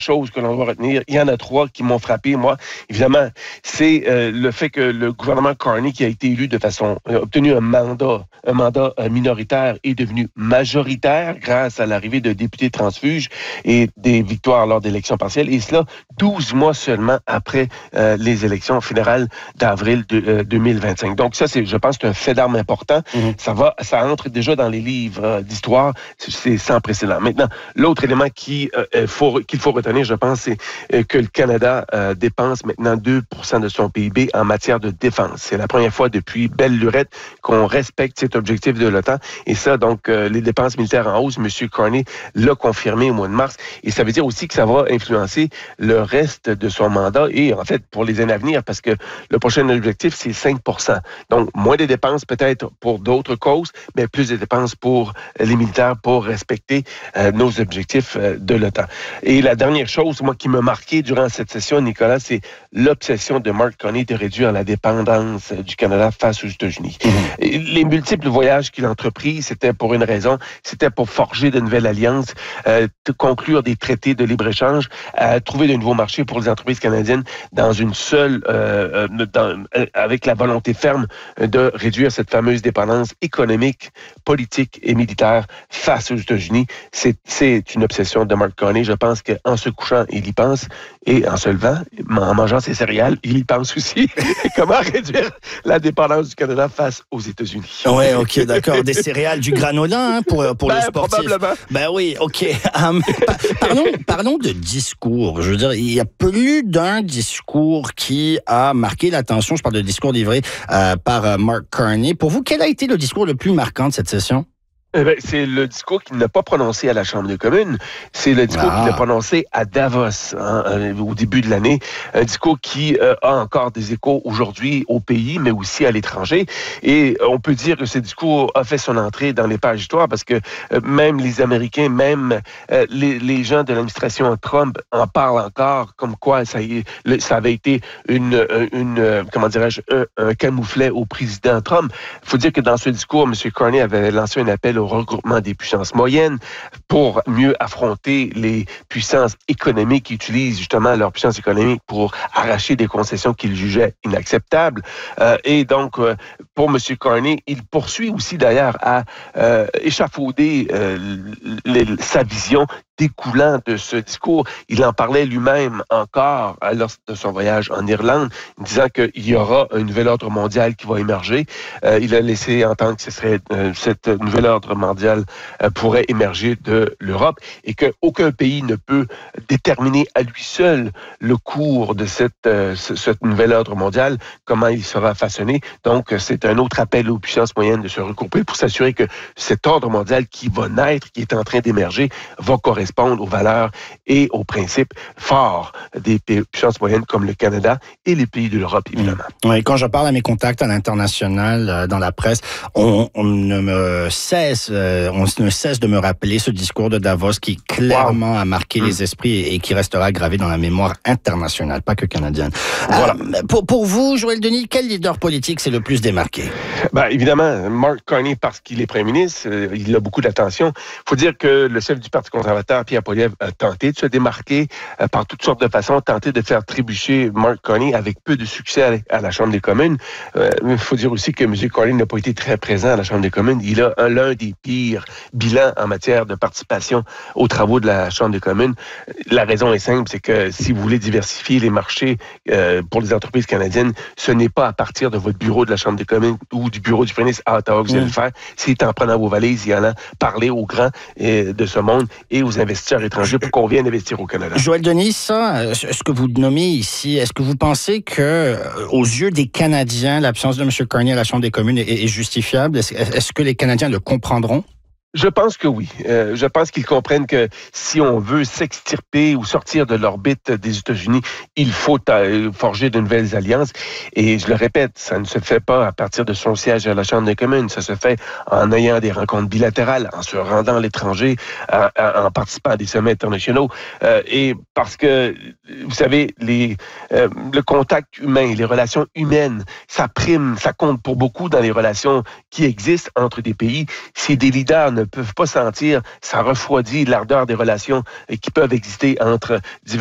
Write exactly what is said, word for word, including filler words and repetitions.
choses que l'on doit retenir. Il y en a trois qui m'ont frappé, moi. Évidemment, c'est euh, le fait que le gouvernement Carney, qui a été élu de façon... a obtenu un mandat, un mandat euh, minoritaire, est devenu majoritaire grâce à l'arrivée de députés transfuges et des victoires lors d'élections partielles. Et cela, douze mois seulement après euh, les élections fédérales d'avril de, euh, deux mille vingt-cinq. Donc ça, c'est, je pense, c'est un fait d'armes important. Mm-hmm. Ça va, ça entre déjà dans les livres euh, d'histoire. C'est sans précédent. Maintenant, l'autre élément qui, euh, faut, qu'il faut retenir, je pense, c'est que le Canada euh, dépense maintenant deux pour cent de son P I B en matière de défense. C'est la première fois depuis belle lurette qu'on respecte cet objectif de l'OTAN. Et ça, donc, euh, les dépenses militaires en hausse, M. Carney l'a confirmé au mois de mars. Et ça veut dire aussi que ça va influencer le reste de son mandat et, en fait, pour les années à venir, parce que le prochain objectif, c'est cinq pour cent. Donc, moins de dépenses peut-être pour d'autres causes, mais plus de dépenses pour les militaires pour respecter euh, nos objectifs euh, de l'OTAN. Et la dernière chose, moi, qui m'a marqué durant cette session, Nicolas, c'est l'obsession de Mark Carney de réduire la dépendance du Canada face aux États-Unis. Mm-hmm. Les multiples voyages qu'il a entrepris, c'était pour une raison, c'était pour forger de nouvelles alliances, euh, conclure des traités de libre-échange, euh, trouver de nouveaux marchés pour les entreprises canadiennes dans une seule, euh, dans, euh, avec la volonté ferme de réduire cette fameuse dépendance économique, politique et militaire face aux États-Unis. C'est, c'est une obsession de Mark Carney. Je pense qu'en se couchant, il y pense, et en se levant, en mangeant ses céréales, il y pense aussi. Comment réduire la dépendance du Canada face aux États-Unis. Oui, OK, d'accord. Des céréales, du granola hein, pour, pour ben, le sportif. Probablement. Ben oui, OK. Um, parlons, parlons de discours. Je veux dire, il y a plus d'un discours qui a marqué l'attention. Je parle de discours livré euh, par euh, Mark Carney. Pour vous, quel a été le discours le plus marquant de cette session? Eh bien, c'est le discours qu'il n'a pas prononcé à la Chambre des communes. C'est le discours ah. qu'il a prononcé à Davos hein, euh, au début de l'année. Un discours qui euh, a encore des échos aujourd'hui au pays, mais aussi à l'étranger. Et on peut dire que ce discours a fait son entrée dans les pages d'histoire parce que euh, même les Américains, même euh, les, les gens de l'administration Trump en parlent encore, comme quoi ça, y est, le, ça avait été une, une, une comment dirais-je, un, un camouflet au président Trump. Il faut dire que dans ce discours, M. Carney avait lancé un appel au regroupement des puissances moyennes pour mieux affronter les puissances économiques qui utilisent justement leur puissance économique pour arracher des concessions qu'ils jugeaient inacceptables. Euh, et donc, euh, pour M. Carney, il poursuit aussi d'ailleurs à euh, échafauder euh, les, sa vision découlant de ce discours. Il en parlait lui-même encore lors de son voyage en Irlande, disant qu'il y aura un nouvel ordre mondial qui va émerger. Euh, il a laissé entendre que ce serait euh, cette nouvel ordre mondial euh, pourrait émerger de l'Europe et qu'aucun pays ne peut déterminer à lui seul le cours de cette, euh, ce, ce nouvel ordre mondial, comment il sera façonné. Donc, c'est un autre appel aux puissances moyennes de se regrouper pour s'assurer que cet ordre mondial qui va naître, qui est en train d'émerger, va correspondre aux valeurs et aux principes forts des puissances moyennes comme le Canada et les pays de l'Europe, évidemment. Mmh. Oui, quand je parle à mes contacts à l'international, euh, dans la presse, on, on ne me cesse, euh, on ne cesse de me rappeler ce discours de Davos qui clairement wow. a marqué mmh. les esprits et, et qui restera gravé dans la mémoire internationale, pas que canadienne. Voilà. Euh, pour, pour vous, Joël Denis, quel leader politique s'est le plus démarqué? Ben, évidemment, Mark Carney, parce qu'il est premier ministre, euh, il a beaucoup d'attention. Il faut dire que le chef du Parti conservateur, Pierre Poilievre, a tenté de se démarquer euh, par toutes sortes de façons, tenté de faire trébucher Mark Carney avec peu de succès à, à la Chambre des communes. Euh, il faut dire aussi que M. Carney n'a pas été très présent à la Chambre des communes. Il a un, l'un des pires bilans en matière de participation aux travaux de la Chambre des communes. La raison est simple, c'est que si vous voulez diversifier les marchés euh, pour les entreprises canadiennes, ce n'est pas à partir de votre bureau de la Chambre des communes ou du bureau du premier ministre à Ottawa que vous allez mmh. le faire. C'est en prenant vos valises et en allant parler aux grands euh, de ce monde et aux investisseurs étrangers pour qu'on vienne investir au Canada. Joël Denis, ça, ce que vous nommez ici, est-ce que vous pensez que, aux yeux des Canadiens, l'absence de M. Carney à la Chambre des communes est, est justifiable? Est-ce, est-ce que les Canadiens le comprendront? Je pense que oui. Euh, je pense qu'ils comprennent que si on veut s'extirper ou sortir de l'orbite des États-Unis, il faut euh, forger de nouvelles alliances. Et je le répète, ça ne se fait pas à partir de son siège à la Chambre des communes. Ça se fait en ayant des rencontres bilatérales, en se rendant à l'étranger, en, en participant à des sommets internationaux. Euh, et parce que, vous savez, les, euh, le contact humain, les relations humaines, ça prime, ça compte pour beaucoup dans les relations qui existent entre des pays. Si des leaders ne ne peuvent pas sentir, ça refroidit l'ardeur des relations qui peuvent exister entre divers